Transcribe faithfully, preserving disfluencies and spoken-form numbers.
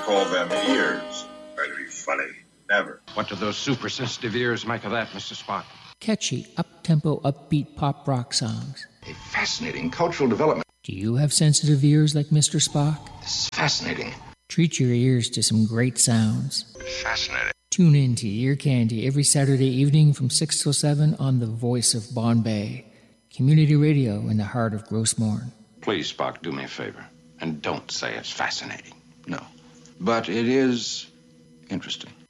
call them ears. Try to be funny. Never. What do those super-sensitive ears make of that, Mister Spock? Catchy, up-tempo, upbeat pop rock songs. A fascinating cultural development. Do you have sensitive ears like Mister Spock? This is fascinating. Treat your ears to some great sounds. Fascinating. Tune in to Ear Candy every Saturday evening from six till seven on the voice of Bombay, community radio in the heart of Grosse Morne. Please, Spock, do me a favor. And don't say it's fascinating. No. But it is interesting.